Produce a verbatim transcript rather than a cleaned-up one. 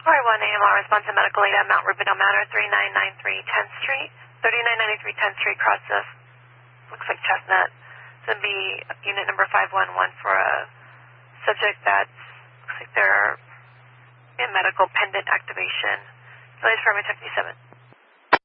R one A M R response to medical aid at Mount Rubino Manor, three nine nine three tenth Street, thirty-nine ninety-three tenth Street, across this, looks like Chestnut. It's going to be unit number five one one for a subject that's, looks like they're in medical pendant activation. Police Department seventy-seven.